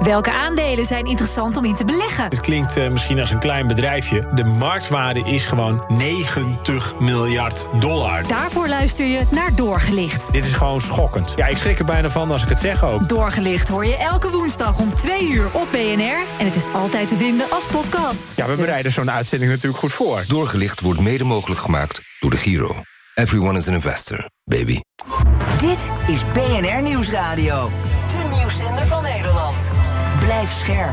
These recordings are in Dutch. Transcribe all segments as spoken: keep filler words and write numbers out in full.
Welke aandelen zijn interessant om in te beleggen? Het klinkt uh, misschien als een klein bedrijfje. De marktwaarde is gewoon negentig miljard dollar. Daarvoor luister je naar Doorgelicht. Dit is gewoon schokkend. Ja, ik schrik er bijna van als ik het zeg ook. Doorgelicht hoor je elke woensdag om twee uur op B N R. En het is altijd te vinden als podcast. Ja, we bereiden zo'n uitzending natuurlijk goed voor. Doorgelicht wordt mede mogelijk gemaakt door de Giro. Everyone is an investor, baby. Dit is B N R Nieuwsradio. De nieuwszender van Nederland. Blijf scherp.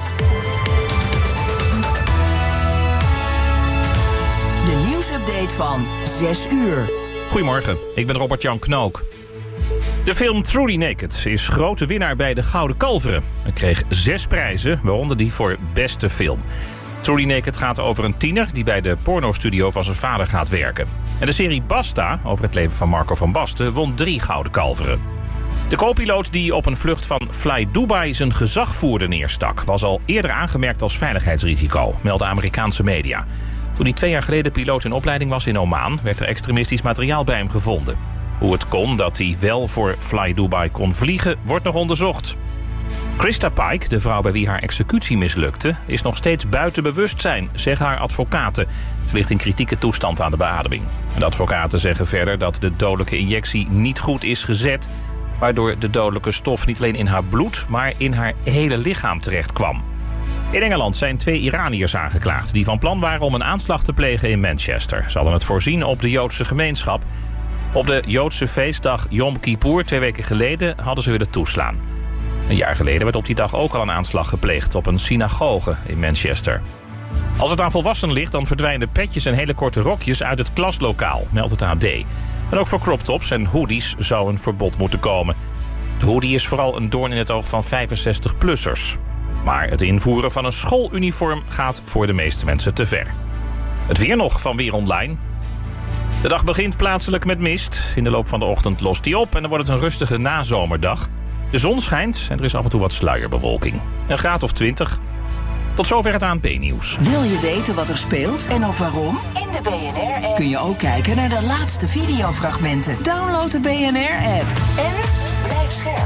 De nieuwsupdate van zes uur. Goedemorgen, ik ben Robert-Jan Knook. De film Truly Naked is grote winnaar bij de Gouden Kalveren. Hij kreeg zes prijzen, waaronder die voor beste film. Truly Naked gaat over een tiener die bij de pornostudio van zijn vader gaat werken. En de serie Basta, over het leven van Marco van Basten, won drie Gouden Kalveren. De co-piloot die op een vlucht van Fly Dubai zijn gezagvoerder neerstak, was al eerder aangemerkt als veiligheidsrisico, melden Amerikaanse media. Toen hij twee jaar geleden piloot in opleiding was in Oman, werd er extremistisch materiaal bij hem gevonden. Hoe het kon dat hij wel voor Fly Dubai kon vliegen, wordt nog onderzocht. Krista Pike, de vrouw bij wie haar executie mislukte, is nog steeds buiten bewustzijn, zeggen haar advocaten. Ze ligt in kritieke toestand aan de beademing. De advocaten zeggen verder dat de dodelijke injectie niet goed is gezet, waardoor de dodelijke stof niet alleen in haar bloed, maar in haar hele lichaam terecht kwam. In Engeland zijn twee Iraniërs aangeklaagd die van plan waren om een aanslag te plegen in Manchester. Ze hadden het voorzien op de Joodse gemeenschap. Op de Joodse feestdag Yom Kippur twee weken geleden hadden ze willen toeslaan. Een jaar geleden werd op die dag ook al een aanslag gepleegd op een synagoge in Manchester. Als het aan volwassenen ligt, dan verdwijnen petjes en hele korte rokjes uit het klaslokaal, meldt het A D. En ook voor croptops en hoodies zou een verbod moeten komen. De hoodie is vooral een doorn in het oog van vijfenzestig-plussers. Maar het invoeren van een schooluniform gaat voor de meeste mensen te ver. Het weer nog van Weer Online. De dag begint plaatselijk met mist. In de loop van de ochtend lost die op en dan wordt het een rustige nazomerdag. De zon schijnt en er is af en toe wat sluierbewolking. Een graad of twintig. Tot zover het A N P-nieuws. Wil je weten wat er speelt en ook waarom? In de B N R-app kun je ook kijken naar de laatste videofragmenten. Download de B N R-app en blijf scherp.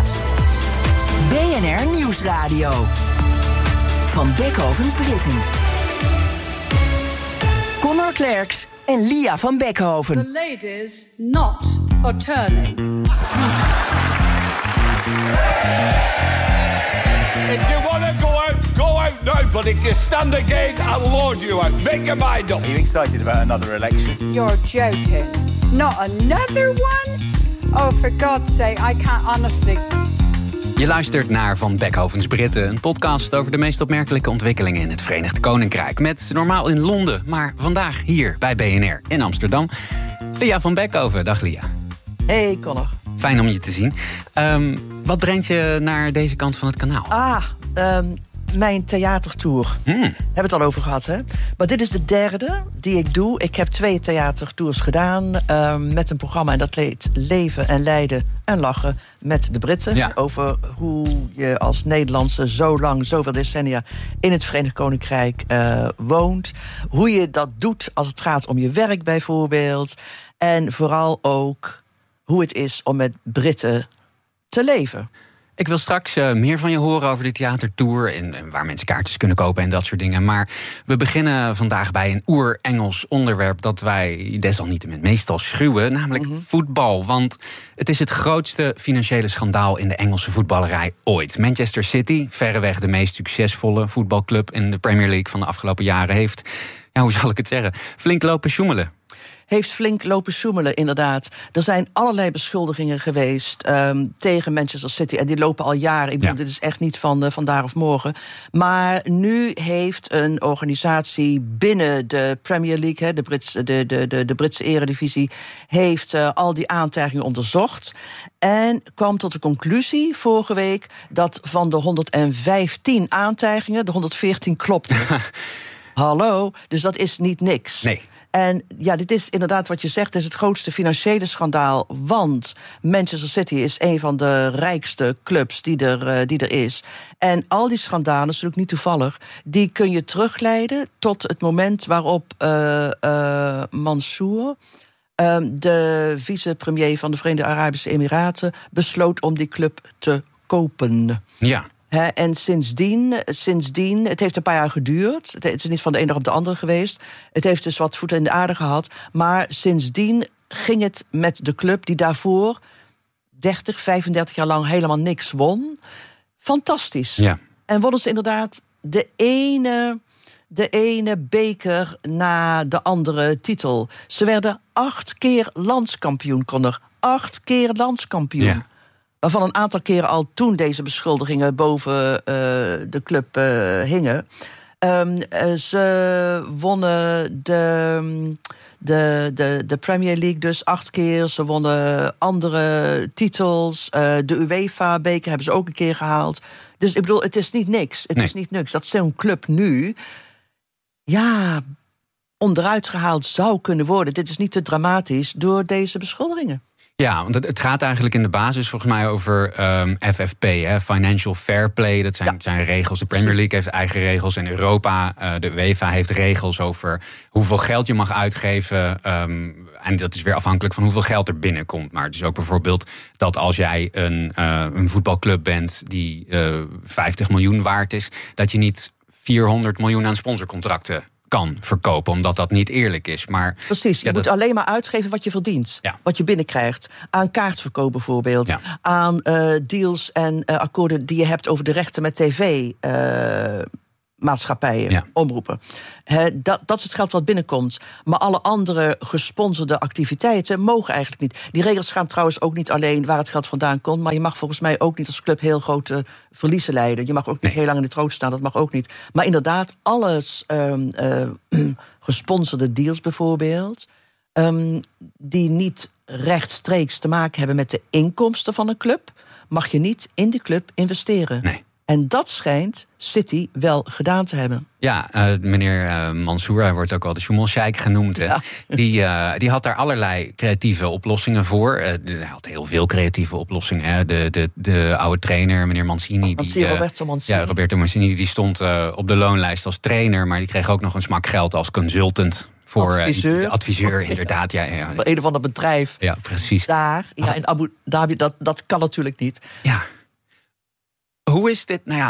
B N R Nieuwsradio. Van Beckhovens Britten. Connor Klerks en Lia van Beckhoven. The ladies not for turning. If you want to go out, go out now. But if you stand again, I'll lord you out. Make your mind up. Are you excited about another election? You're joking. Not another one? Oh, for God's sake, I can't honestly. Je luistert naar Van Beckhovens Britten, een podcast over de meest opmerkelijke ontwikkelingen in het Verenigd Koninkrijk. Met normaal in Londen, maar vandaag hier bij B N R in Amsterdam. Lia van Beckhoven, dag Lia. Hey Connor. Fijn om je te zien. Um, wat brengt je naar deze kant van het kanaal? Ah, um, mijn theatertour. Hmm. Hebben we het al over gehad, hè? Maar dit is de derde die ik doe. Ik heb twee theatertours gedaan um, met een programma en dat heet Leven en Lijden en Lachen met de Britten. Ja. Over hoe je als Nederlandse zo lang, zoveel decennia in het Verenigd Koninkrijk uh, woont. Hoe je dat doet als het gaat om je werk bijvoorbeeld. En vooral ook hoe het is om met Britten te leven. Ik wil straks uh, meer van je horen over de theatertour en, en waar mensen kaartjes kunnen kopen en dat soort dingen. Maar we beginnen vandaag bij een oer-Engels onderwerp dat wij desalniettemin meestal schuwen, namelijk mm-hmm. voetbal. Want het is het grootste financiële schandaal in de Engelse voetballerij ooit. Manchester City, verreweg de meest succesvolle voetbalclub in de Premier League van de afgelopen jaren, heeft, ja, hoe zal ik het zeggen, flink lopen sjoemelen. Heeft flink lopen sjoemelen, inderdaad. Er zijn allerlei beschuldigingen geweest um, tegen Manchester City. En die lopen al jaren. Ik bedoel, ja. Dit is echt niet van uh, vandaag of morgen. Maar nu heeft een organisatie binnen de Premier League, hè, de, Brits, de, de, de, de Britse eredivisie, heeft uh, al die aantijgingen onderzocht. En kwam tot de conclusie vorige week dat van de honderdvijftien aantijgingen de honderdveertien klopten. Hallo, dus dat is niet niks. Nee. En ja, dit is inderdaad wat je zegt, is het grootste financiële schandaal. Want Manchester City is een van de rijkste clubs die er, uh, die er is. En al die schandalen, is natuurlijk niet toevallig, die kun je terugleiden tot het moment waarop uh, uh, Mansour, uh, de vicepremier van de Verenigde Arabische Emiraten, besloot om die club te kopen. Ja. He, en sindsdien, sindsdien, het heeft een paar jaar geduurd. Het is niet van de ene dag op de andere geweest. Het heeft dus wat voeten in de aarde gehad. Maar sindsdien ging het met de club die daarvoor dertig, vijfendertig jaar lang helemaal niks won. Fantastisch. Ja. En wonnen ze inderdaad de ene, de ene beker na de andere titel. Ze werden acht keer landskampioen, Connor. Acht keer landskampioen. Ja. Waarvan een aantal keren al toen deze beschuldigingen boven uh, de club uh, hingen. Um, uh, ze wonnen de, de, de, de Premier League dus acht keer. Ze wonnen andere titels. Uh, de UEFA-beker hebben ze ook een keer gehaald. Dus ik bedoel, het is niet niks. Het nee. is niet niks. Dat zo'n club nu, ja, onderuit gehaald zou kunnen worden. Dit is niet te dramatisch door deze beschuldigingen. Ja, want het gaat eigenlijk in de basis volgens mij over um, F F P, hè, Financial Fair Play. Dat zijn, ja. zijn regels. De Premier League heeft eigen regels. En Europa, uh, de UEFA, heeft regels over hoeveel geld je mag uitgeven. Um, en dat is weer afhankelijk van hoeveel geld er binnenkomt. Maar het is ook bijvoorbeeld dat als jij een, uh, een voetbalclub bent die uh, vijftig miljoen waard is, dat je niet vierhonderd miljoen aan sponsorcontracten kan verkopen, omdat dat niet eerlijk is. Maar precies, je ja, moet dat alleen maar uitgeven wat je verdient. Ja. Wat je binnenkrijgt. Aan kaartverkoop bijvoorbeeld. Ja. Aan uh, deals en uh, akkoorden die je hebt over de rechten met tv-maatschappijen, uh, ja. omroepen. He, dat, dat is het geld wat binnenkomt. Maar alle andere gesponsorde activiteiten mogen eigenlijk niet. Die regels gaan trouwens ook niet alleen waar het geld vandaan komt, maar je mag volgens mij ook niet als club heel grote verliezen leiden. Je mag ook niet nee. heel lang in de troon staan, dat mag ook niet. Maar inderdaad, alles um, uh, gesponsorde deals bijvoorbeeld, um, die niet rechtstreeks te maken hebben met de inkomsten van een club, mag je niet in die club investeren. Nee. En dat schijnt City wel gedaan te hebben. Ja, uh, meneer uh, Mansour, hij wordt ook wel de Schummelsjeik genoemd. Ja. Die, uh, die had daar allerlei creatieve oplossingen voor. Uh, hij had heel veel creatieve oplossingen. Hè. De, de, de oude trainer, meneer Mancini. Mancini die, uh, Roberto Mancini. Ja, Roberto Mancini die stond uh, op de loonlijst als trainer, maar die kreeg ook nog een smak geld als consultant. Voor adviseur, uh, adviseur inderdaad. Ja, ja. Voor een of ander bedrijf. Ja, precies. Daar, ja, in Abu Dhabi, dat, dat kan natuurlijk niet. Ja. Hoe is dit? Nou ja,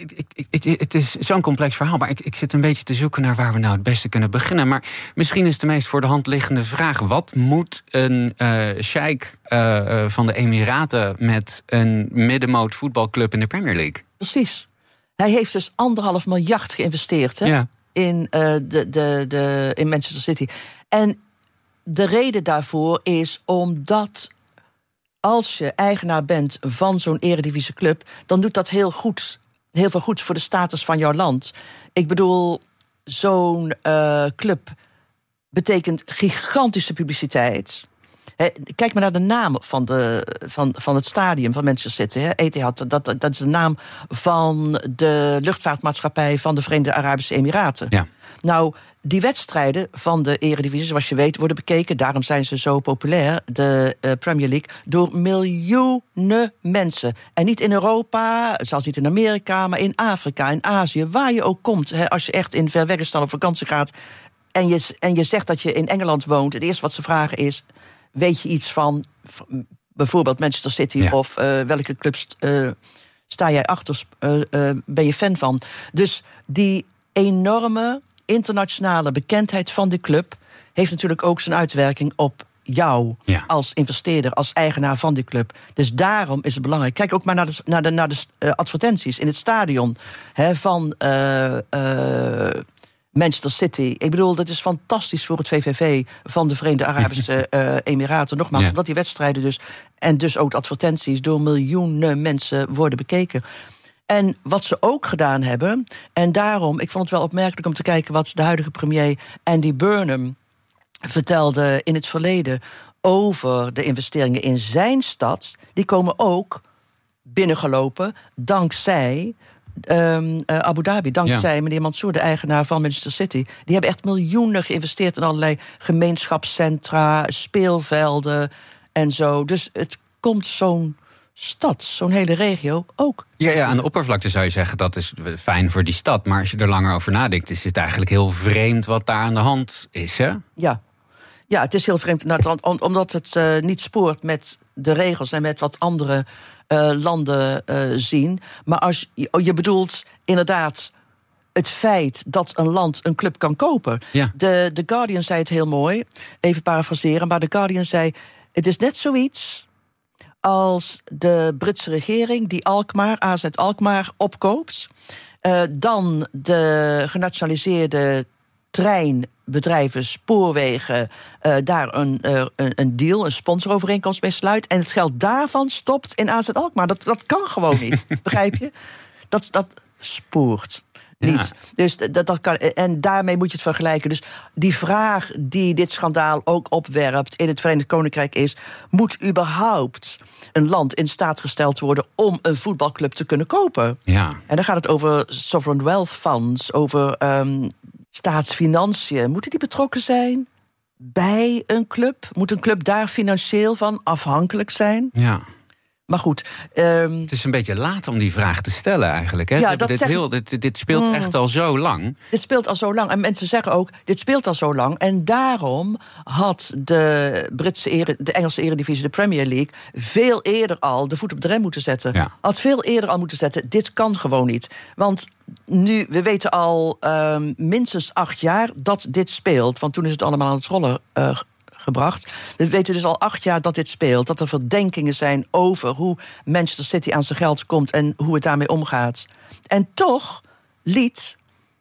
het is zo'n complex verhaal, maar ik, ik zit een beetje te zoeken naar waar we nou het beste kunnen beginnen. Maar misschien is de meest voor de hand liggende vraag: wat moet een uh, sheik uh, van de Emiraten met een middenmoot voetbalclub in de Premier League? Precies. Hij heeft dus anderhalf miljard geïnvesteerd, hè? Ja. In, uh, de, de, de, in Manchester City. En de reden daarvoor is omdat als je eigenaar bent van zo'n eredivisieclub, dan doet dat heel goed, heel veel goeds voor de status van jouw land. Ik bedoel, zo'n uh, club betekent gigantische publiciteit. He, kijk maar naar de naam van, de, van, van het stadion van Manchester City. He. Etihad, dat, dat is de naam van de luchtvaartmaatschappij van de Verenigde Arabische Emiraten. Ja. Nou, die wedstrijden van de Eredivisie, zoals je weet, worden bekeken. Daarom zijn ze zo populair, de uh, Premier League, door miljoenen mensen. En niet in Europa, zelfs niet in Amerika, maar in Afrika, in Azië, waar je ook komt. He, als je echt in Verwegistan op vakantie gaat en je, en je zegt dat je in Engeland woont, het eerste wat ze vragen is: weet je iets van bijvoorbeeld Manchester City, ja. of uh, welke clubs uh, sta jij achter, uh, uh, ben je fan van? Dus die enorme internationale bekendheid van de club heeft natuurlijk ook zijn uitwerking op jou, ja. als investeerder, als eigenaar van die club. Dus daarom is het belangrijk. Kijk ook maar naar de, naar de, naar de uh, advertenties in het stadion hè, van Uh, uh, Manchester City. Ik bedoel, dat is fantastisch voor het V V V van de Verenigde Arabische uh, Emiraten. Nogmaals, ja. omdat die wedstrijden dus, en dus ook de advertenties, door miljoenen mensen worden bekeken. En wat ze ook gedaan hebben, en daarom, ik vond het wel opmerkelijk om te kijken wat de huidige premier Andy Burnham vertelde in het verleden over de investeringen in zijn stad. Die komen ook binnengelopen dankzij Um, uh, Abu Dhabi, dankzij ja. meneer Mansour, de eigenaar van Manchester City. Die hebben echt miljoenen geïnvesteerd in allerlei gemeenschapscentra, speelvelden en zo. Dus het komt zo'n stad, zo'n hele regio ook. Ja, ja, aan de oppervlakte zou je zeggen dat is fijn voor die stad. Maar als je er langer over nadenkt, is het eigenlijk heel vreemd wat daar aan de hand is, hè? Ja, ja, het is heel vreemd, omdat het uh, niet spoort met de regels en met wat andere uh, landen uh, zien. Maar als je, je bedoelt inderdaad het feit dat een land een club kan kopen. Ja. De, The Guardian zei het heel mooi, even parafraseren, maar The Guardian zei, het is net zoiets als de Britse regering die Alkmaar, A Z Alkmaar, opkoopt. Uh, dan de genationaliseerde treinbedrijven, spoorwegen, uh, daar een, uh, een deal, een sponsorovereenkomst mee sluit. En het geld daarvan stopt in A Z Alkmaar. Dat, dat kan gewoon niet, begrijp je? Dat, dat spoort niet. Ja. Dus dat, dat kan, en daarmee moet je het vergelijken. Dus die vraag die dit schandaal ook opwerpt in het Verenigd Koninkrijk is, moet überhaupt een land in staat gesteld worden om een voetbalclub te kunnen kopen? Ja. En dan gaat het over sovereign wealth funds, over um, staatsfinanciën. Moeten die betrokken zijn bij een club? Moet een club daar financieel van afhankelijk zijn? Ja. Maar goed. Um, het is een beetje laat om die vraag te stellen eigenlijk. Hè? Ja, dit, zeg... heel, dit, dit speelt mm. echt al zo lang. Dit speelt al zo lang. En mensen zeggen ook, dit speelt al zo lang. En daarom had de Britse ere, de Engelse eredivisie, de Premier League, veel eerder al de voet op de rem moeten zetten. Ja. Had veel eerder al moeten zetten, dit kan gewoon niet. Want nu, we weten al um, minstens acht jaar dat dit speelt. Want toen is het allemaal aan het rollen uh, gebracht. We weten dus al acht jaar dat dit speelt. Dat er verdenkingen zijn over hoe Manchester City aan zijn geld komt en hoe het daarmee omgaat. En toch liet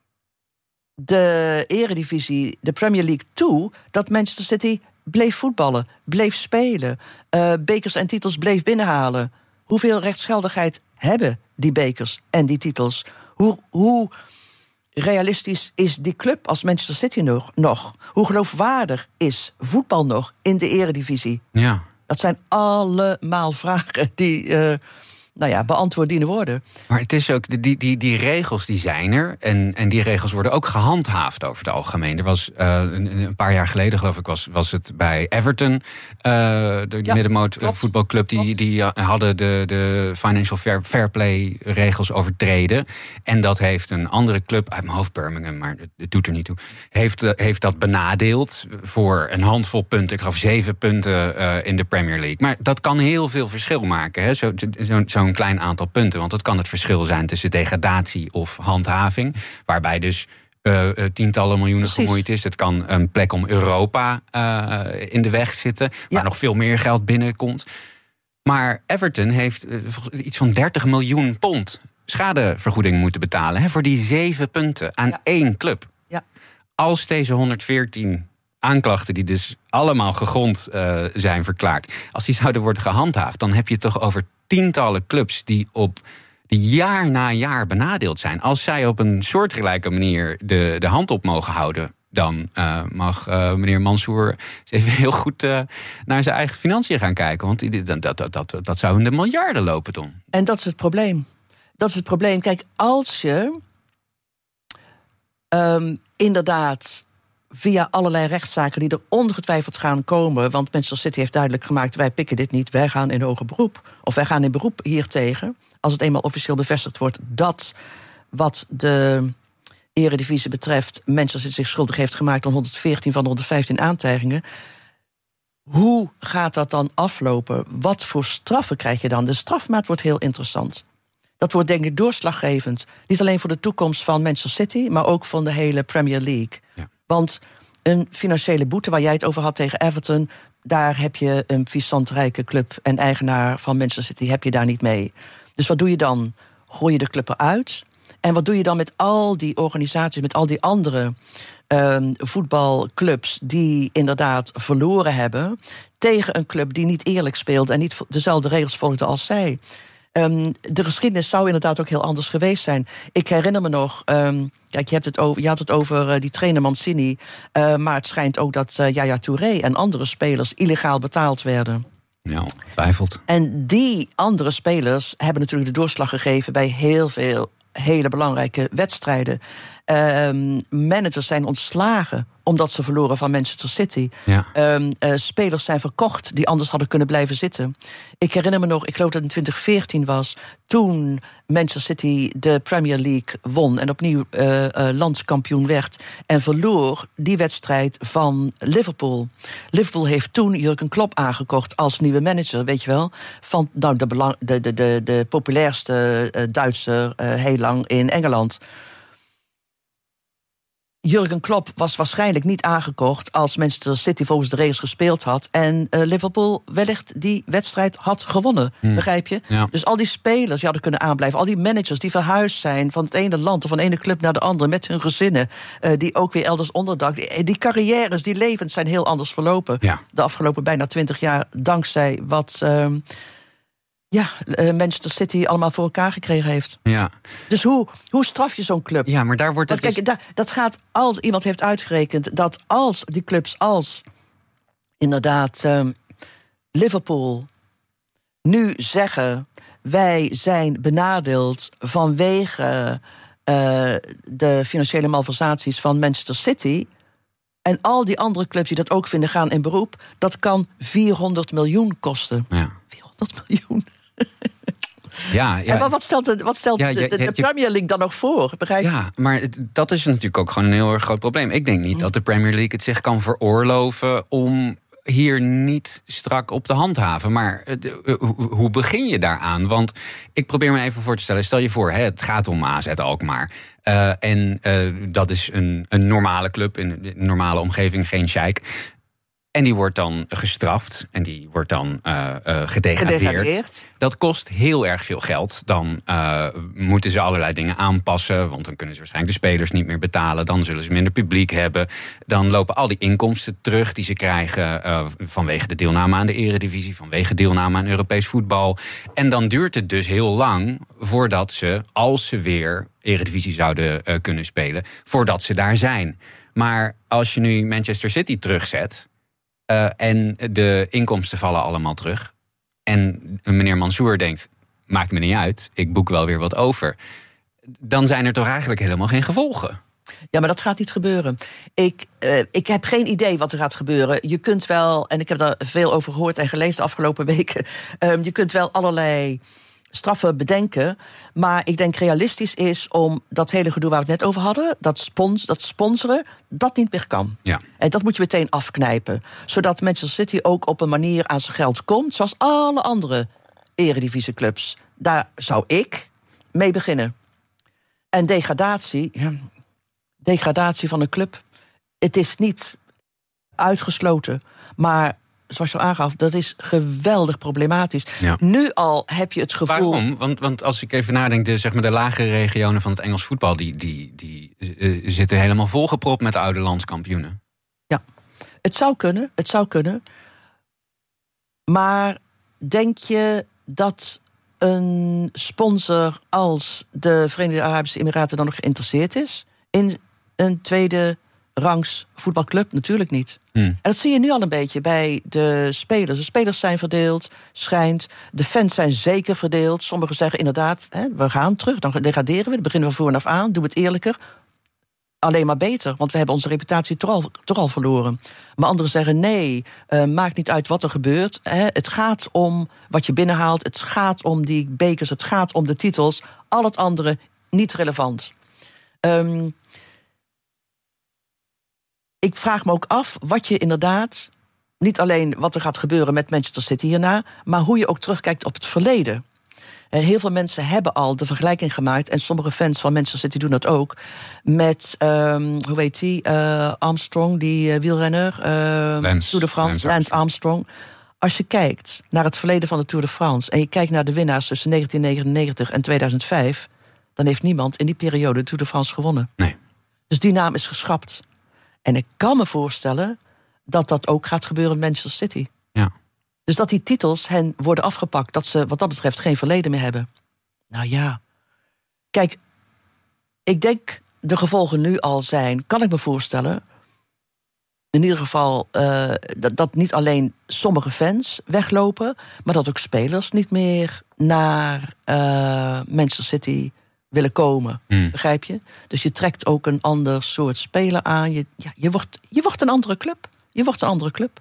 de eredivisie, de Premier League, toe dat Manchester City bleef voetballen, bleef spelen, uh, bekers en titels bleef binnenhalen. Hoeveel rechtsgeldigheid hebben die bekers en die titels? Hoe, hoe realistisch is die club als Manchester City nog, nog? Hoe geloofwaardig is voetbal nog in de eredivisie? Ja. Dat zijn allemaal vragen die uh, nou ja, beantwoord dienen worden. Maar het is ook, die, die, die regels die zijn er. En, en die regels worden ook gehandhaafd over het algemeen. Er was uh, een, een paar jaar geleden, geloof ik, was, was het bij Everton. Uh, de ja, middenmoot voetbalclub, die, die hadden de, de financial fair, fair play regels overtreden. En dat heeft een andere club, uit mijn hoofd Birmingham, maar het doet er niet toe, heeft, heeft dat benadeeld voor een handvol punten. Ik geloof zeven punten uh, in de Premier League. Maar dat kan heel veel verschil maken, hè? Zo, zo, zo'n een klein aantal punten. Want dat kan het verschil zijn tussen degradatie of handhaving. Waarbij dus uh, tientallen miljoenen Precies. gemoeid is. Het kan een plek om Europa uh, in de weg zitten. Waar ja. nog veel meer geld binnenkomt. Maar Everton heeft uh, iets van dertig miljoen pond schadevergoeding moeten betalen. Hè, voor die zeven punten aan ja. één club. Ja. Als deze honderdveertien aanklachten, die dus allemaal gegrond uh, zijn verklaard, als die zouden worden gehandhaafd, dan heb je het toch over tientallen clubs die op die jaar na jaar benadeeld zijn. Als zij op een soortgelijke manier de, de hand op mogen houden, dan uh, mag uh, meneer Mansour even heel goed uh, naar zijn eigen financiën gaan kijken. Want dat, dat, dat, dat, dat zou in de miljarden lopen, Tom. En dat is het probleem. Dat is het probleem. Kijk, als je um, inderdaad via allerlei rechtszaken die er ongetwijfeld gaan komen, want Manchester City heeft duidelijk gemaakt, wij pikken dit niet, wij gaan in hoger beroep. Of wij gaan in beroep hiertegen, als het eenmaal officieel bevestigd wordt dat wat de eredivisie betreft Manchester City zich schuldig heeft gemaakt aan honderdveertien van de honderdvijftien aantijgingen. Hoe gaat dat dan aflopen? Wat voor straffen krijg je dan? De strafmaat wordt heel interessant. Dat wordt denk ik doorslaggevend. Niet alleen voor de toekomst van Manchester City, maar ook van de hele Premier League. Ja. Want een financiële boete waar jij het over had tegen Everton, daar heb je een puissant rijke club en eigenaar van Manchester City, heb je daar niet mee. Dus wat doe je dan? Gooi je de club eruit? En wat doe je dan met al die organisaties, met al die andere um, voetbalclubs die inderdaad verloren hebben tegen een club die niet eerlijk speelde en niet dezelfde regels volgde als zij? Um, de geschiedenis zou inderdaad ook heel anders geweest zijn. Ik herinner me nog, um, kijk, je, hebt het over, je had het over uh, die trainer Mancini, uh, maar het schijnt ook dat uh, Yaya Touré en andere spelers illegaal betaald werden. Ja, twijfelt. En die andere spelers hebben natuurlijk de doorslag gegeven bij heel veel hele belangrijke wedstrijden. Um, managers zijn ontslagen omdat ze verloren van Manchester City. Ja. Um, uh, spelers zijn verkocht die anders hadden kunnen blijven zitten. Ik herinner me nog, ik geloof dat het in twintig veertien was, toen Manchester City de Premier League won en opnieuw uh, uh, landskampioen werd en verloor die wedstrijd van Liverpool. Liverpool heeft toen Jurgen Klopp aangekocht als nieuwe manager, weet je wel, van nou, de, belang, de, de, de, de populairste uh, Duitser uh, heel lang in Engeland. Jurgen Klopp was waarschijnlijk niet aangekocht als Manchester City volgens de regels gespeeld had en uh, Liverpool wellicht die wedstrijd had gewonnen, hmm. begrijp je? Ja. Dus al die spelers die hadden kunnen aanblijven, al die managers die verhuisd zijn van het ene land of van de ene club naar de andere met hun gezinnen, uh, die ook weer elders onderdak. Die, die carrières, die levens zijn heel anders verlopen ja. de afgelopen bijna twintig jaar dankzij wat Uh, Ja, uh, Manchester City allemaal voor elkaar gekregen heeft. Ja. Dus hoe, hoe straf je zo'n club? Ja, maar daar wordt het Want kijk, dus... da, dat gaat als iemand heeft uitgerekend dat als die clubs als inderdaad um, Liverpool nu zeggen wij zijn benadeeld vanwege uh, de financiële malversaties van Manchester City en al die andere clubs die dat ook vinden gaan in beroep, dat kan vierhonderd miljoen kosten. Ja. vierhonderd miljoen. Ja, ja. En wat stelt, de, wat stelt ja, de, je, de, de je, Premier League dan nog voor? Begrijp je? Ja, maar het, dat is natuurlijk ook gewoon een heel erg groot probleem. Ik denk niet mm. dat de Premier League het zich kan veroorloven om hier niet strak op te handhaven. Maar uh, hoe begin je daaraan? Want ik probeer me even voor te stellen. Stel je voor, hè, het gaat om A Z Alkmaar. Uh, en uh, dat is een, een normale club, in een normale omgeving, geen sheik. En die wordt dan gestraft en die wordt dan uh, uh, gedegradeerd. gedegradeerd. Dat kost heel erg veel geld. Dan uh, moeten ze allerlei dingen aanpassen, want dan kunnen ze waarschijnlijk de spelers niet meer betalen. Dan zullen ze minder publiek hebben. Dan lopen al die inkomsten terug die ze krijgen uh, vanwege de deelname aan de Eredivisie, vanwege deelname aan Europees voetbal. En dan duurt het dus heel lang voordat ze, als ze weer Eredivisie zouden uh, kunnen spelen, voordat ze daar zijn. Maar als je nu Manchester City terugzet, Uh, en de inkomsten vallen allemaal terug, en meneer Mansour denkt, maakt me niet uit, ik boek wel weer wat over, dan zijn er toch eigenlijk helemaal geen gevolgen. Ja, maar dat gaat niet gebeuren. Ik, uh, ik heb geen idee wat er gaat gebeuren. Je kunt wel, en ik heb daar veel over gehoord en gelezen de afgelopen weken, um, je kunt wel allerlei straffen bedenken, maar ik denk realistisch is om dat hele gedoe waar we het net over hadden, dat, spons, dat sponsoren, dat niet meer kan. Ja. En dat moet je meteen afknijpen, zodat Manchester City ook op een manier aan zijn geld komt, zoals alle andere eredivisieclubs. Daar zou ik mee beginnen. En degradatie, ja, degradatie van een club, het is niet uitgesloten, maar zoals je al aangaf, dat is geweldig problematisch. Ja. Nu al heb je het gevoel. Waarom? Want, want als ik even nadenk, de, zeg maar, de lagere regionen van het Engels voetbal, die, die, die uh, zitten helemaal volgepropt met de oude landskampioenen. Ja, het zou kunnen, het zou kunnen. Maar denk je dat een sponsor als de Verenigde Arabische Emiraten dan nog geïnteresseerd is in een tweede rangs voetbalclub? Natuurlijk niet. Hmm. En dat zie je nu al een beetje bij de spelers. De spelers zijn verdeeld, schijnt. De fans zijn zeker verdeeld. Sommigen zeggen inderdaad, hè, we gaan terug, dan degraderen we. Dan beginnen we voor en af aan, doen we het eerlijker. Alleen maar beter, want we hebben onze reputatie toch al, toch al verloren. Maar anderen zeggen nee, uh, maakt niet uit wat er gebeurt. Hè. Het gaat om wat je binnenhaalt. Het gaat om die bekers, het gaat om de titels. Al het andere niet relevant. Um, Ik vraag me ook af wat je inderdaad, niet alleen wat er gaat gebeuren met Manchester City hierna, maar hoe je ook terugkijkt op het verleden. En heel veel mensen hebben al de vergelijking gemaakt, en sommige fans van Manchester City doen dat ook, met, um, hoe heet die, uh, Armstrong, die uh, wielrenner, uh, Lance, Tour de France, Lance Lance Armstrong. Als je kijkt naar het verleden van de Tour de France en je kijkt naar de winnaars tussen negentien negenennegentig en tweeduizend vijf, dan heeft niemand in die periode de Tour de France gewonnen. Nee. Dus die naam is geschrapt. En ik kan me voorstellen dat dat ook gaat gebeuren met Manchester City. Ja. Dus dat die titels hen worden afgepakt, dat ze wat dat betreft geen verleden meer hebben. Nou ja. Kijk, ik denk de gevolgen nu al zijn, kan ik me voorstellen, in ieder geval uh, dat, dat niet alleen sommige fans weglopen, maar dat ook spelers niet meer naar uh, Manchester City willen komen. Hmm. Begrijp je? Dus je trekt ook een ander soort speler aan. Je, ja, je, wordt, je wordt een andere club. Je wordt een andere club.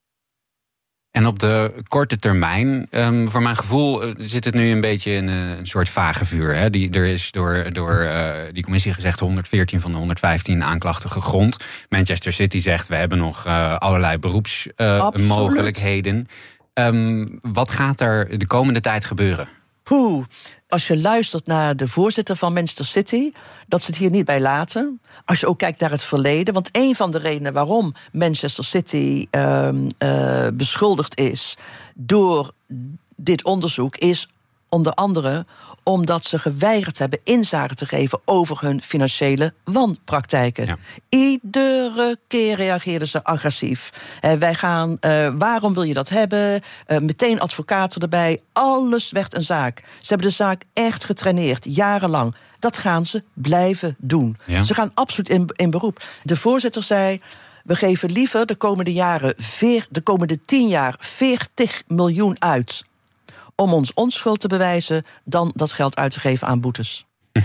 En op de korte termijn, um, voor mijn gevoel uh, zit het nu een beetje in uh, een soort vage vuur. Hè? Die, er is door, door uh, die commissie gezegd honderdveertien van de honderdvijftien aanklachten gegrond. Manchester City zegt we hebben nog uh, allerlei beroepsmogelijkheden. Uh, um, wat gaat er de komende tijd gebeuren? Poeh, als je luistert naar de voorzitter van Manchester City, dat ze het hier niet bij laten. Als je ook kijkt naar het verleden, want een van de redenen waarom Manchester City uh, uh, beschuldigd is door dit onderzoek is onder andere omdat ze geweigerd hebben inzage te geven over hun financiële wanpraktijken. Ja. Iedere keer reageerden ze agressief. Uh, wij gaan, uh, waarom wil je dat hebben? Uh, meteen advocaten erbij. Alles werd een zaak. Ze hebben de zaak echt getraineerd, jarenlang. Dat gaan ze blijven doen. Ja. Ze gaan absoluut in, in beroep. De voorzitter zei, we geven liever de komende jaren, veer, de komende tien jaar veertig miljoen uit om ons onschuld te bewijzen, dan dat geld uit te geven aan boetes.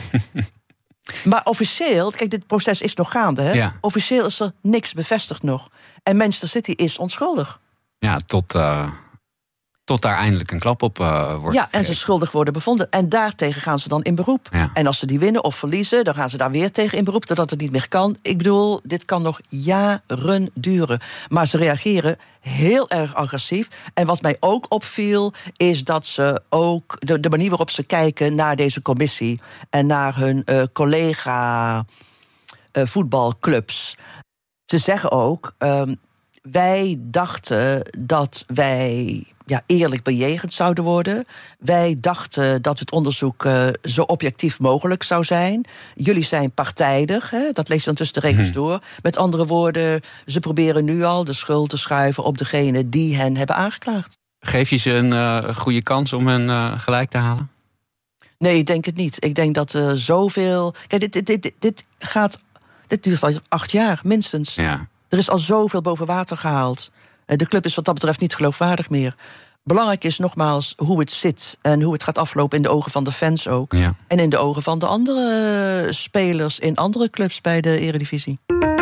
Maar officieel, kijk, dit proces is nog gaande, hè? Ja. Officieel is er niks bevestigd nog. En Manchester City is onschuldig. Ja, tot, uh, tot daar eindelijk een klap op uh, wordt Ja, gegeven. En ze schuldig worden bevonden. En daartegen gaan ze dan in beroep. Ja. En als ze die winnen of verliezen, dan gaan ze daar weer tegen in beroep, totdat het niet meer kan. Ik bedoel, dit kan nog jaren duren. Maar ze reageren heel erg agressief. En wat mij ook opviel, is dat ze ook de, de manier waarop ze kijken naar deze commissie en naar hun uh, collega uh, voetbalclubs. Ze zeggen ook, um, wij dachten dat wij ja, eerlijk bejegend zouden worden. Wij dachten dat het onderzoek uh, zo objectief mogelijk zou zijn. Jullie zijn partijdig, hè? Dat lees je dan tussen de regels hmm. door. Met andere woorden, ze proberen nu al de schuld te schuiven op degene die hen hebben aangeklaagd. Geef je ze een uh, goede kans om hen uh, gelijk te halen? Nee, ik denk het niet. Ik denk dat er uh, zoveel... Kijk, dit, dit, dit, dit gaat... Dit duurt al acht jaar, minstens. Ja. Er is al zoveel boven water gehaald. De club is wat dat betreft niet geloofwaardig meer. Belangrijk is nogmaals hoe het zit en hoe het gaat aflopen in de ogen van de fans ook. Ja. En in de ogen van de andere spelers in andere clubs bij de Eredivisie.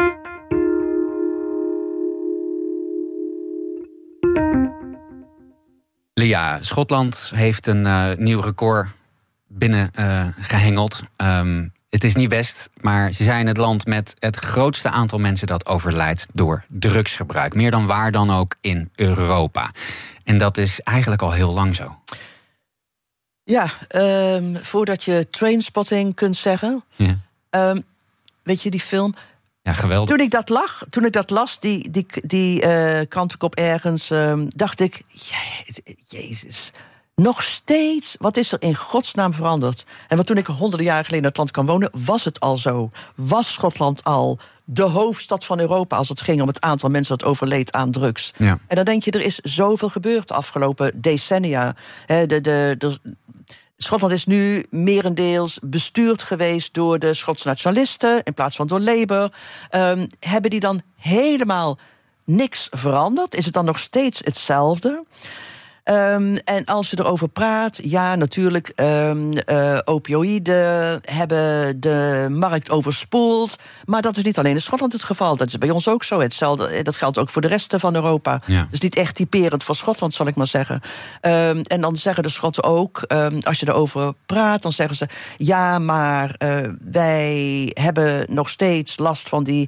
Lia, Schotland heeft een uh, nieuw record binnen uh, gehengeld. Um, Het is niet best, maar ze zijn het land met het grootste aantal mensen dat overlijdt door drugsgebruik. Meer dan waar dan ook in Europa. En dat is eigenlijk al heel lang zo. Ja, um, voordat je Trainspotting kunt zeggen. Ja. Um, weet je die film? Ja, geweldig. Toen ik dat lag, toen ik dat las, die, die, die uh, krantenkop ergens, um, dacht ik, je, Jezus. Nog steeds, wat is er in godsnaam veranderd? En wat toen ik honderden jaren geleden in het land kwam wonen, was het al zo. Was Schotland al de hoofdstad van Europa als het ging om het aantal mensen dat overleed aan drugs? Ja. En dan denk je, er is zoveel gebeurd de afgelopen decennia. De, de, de, Schotland is nu merendeels bestuurd geweest door de Schotse nationalisten in plaats van door Labour. Um, hebben die dan helemaal niks veranderd? Is het dan nog steeds hetzelfde? Um, en als je erover praat, ja, natuurlijk, um, uh, opioïden hebben de markt overspoeld. Maar dat is niet alleen in Schotland het geval. Dat is bij ons ook zo. Hetzelfde, dat geldt ook voor de rest van Europa. Ja. Dus niet echt typerend voor Schotland, zal ik maar zeggen. Um, en dan zeggen de Schotten ook, um, als je erover praat, dan zeggen ze, ja, maar uh, wij hebben nog steeds last van die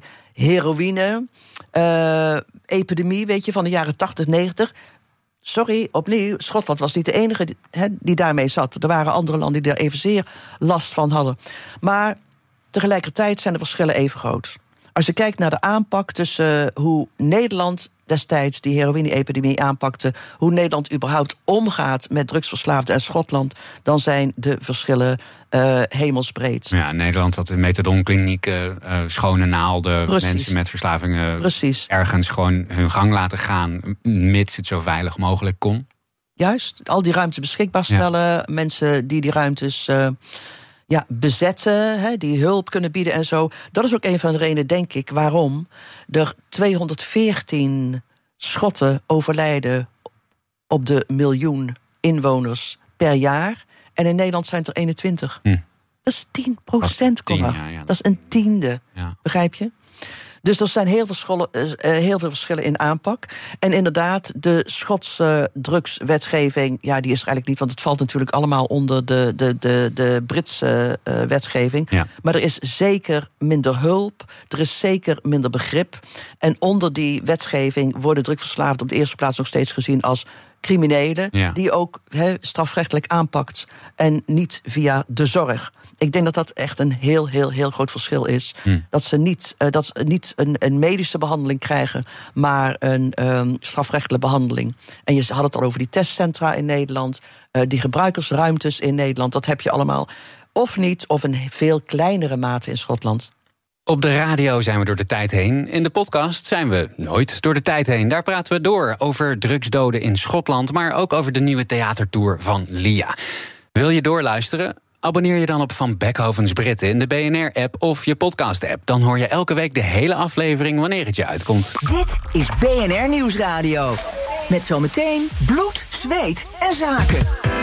heroïne-epidemie, uh, weet je, van de jaren tachtig, negentig. Sorry, opnieuw, Schotland was niet de enige die, he, die daarmee zat. Er waren andere landen die daar evenzeer last van hadden. Maar tegelijkertijd zijn de verschillen even groot. Als je kijkt naar de aanpak tussen uh, hoe Nederland destijds die heroïne-epidemie aanpakte, hoe Nederland überhaupt omgaat met drugsverslaafden en Schotland, dan zijn de verschillen uh, hemelsbreed. Ja, Nederland had een methadonklinieken, uh, schone naalden, Precies. mensen met verslavingen Precies. ergens gewoon hun gang laten gaan, mits het zo veilig mogelijk kon. Juist, al die ruimtes beschikbaar stellen, ja. mensen die die ruimtes Uh, Ja, bezetten, hè, die hulp kunnen bieden en zo. Dat is ook een van de redenen, denk ik, waarom er tweehonderdveertien Schotten overlijden op de miljoen inwoners per jaar. En in Nederland zijn het er eenentwintig. Hm. Dat is tien procent, tien, Cora. ja, ja. Dat is een tiende, Ja. begrijp je? Dus er zijn heel veel, verschillen, uh, heel veel verschillen in aanpak. En inderdaad, de Schotse drugswetgeving, ja, die is er eigenlijk niet, want het valt natuurlijk allemaal onder de, de, de, de Britse uh, wetgeving. Ja. Maar er is zeker minder hulp, er is zeker minder begrip. En onder die wetgeving worden drugsverslaafden op de eerste plaats nog steeds gezien als criminelen, Ja. die je ook he, strafrechtelijk aanpakt en niet via de zorg. Ik denk dat dat echt een heel, heel, heel groot verschil is. Hm. Dat ze niet, uh, dat ze niet een, een medische behandeling krijgen, maar een um, strafrechtelijke behandeling. En je had het al over die testcentra in Nederland, uh, die gebruikersruimtes in Nederland. Dat heb je allemaal of niet, of in veel kleinere mate in Schotland. Op de radio zijn we door de tijd heen. In de podcast zijn we nooit door de tijd heen. Daar praten we door over drugsdoden in Schotland, maar ook over de nieuwe theatertour van Lia. Wil je doorluisteren? Abonneer je dan op Van Beckhovens Britten in de B N R-app of je podcast-app. Dan hoor je elke week de hele aflevering wanneer het je uitkomt. Dit is B N R Nieuwsradio. Met zometeen bloed, zweet en zaken.